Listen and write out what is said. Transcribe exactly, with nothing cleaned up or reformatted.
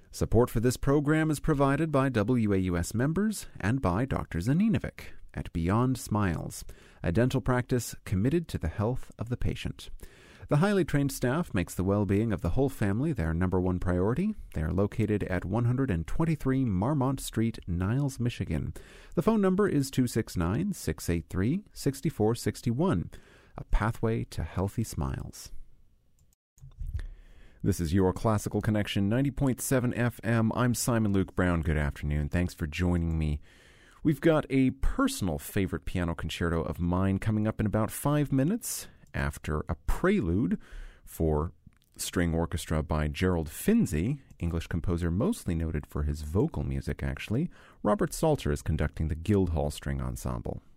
Support for this program is provided by W A U S members and by Doctor Zaninovic at Beyond Smiles, a dental practice committed to the health of the patient. The highly trained staff makes the well-being of the whole family their number one priority. They are located at one twenty-three Marmont Street, Niles, Michigan. The phone number is two six nine, six eight three, six four six one, a pathway to healthy smiles. This is your Classical Connection, ninety point seven F M. I'm Simon Luke Brown. Good afternoon. Thanks for joining me. We've got a personal favorite piano concerto of mine coming up in about five minutes after a prelude for string orchestra by Gerald Finzi, English composer mostly noted for his vocal music, actually. Robert Salter is conducting the Guildhall String Ensemble.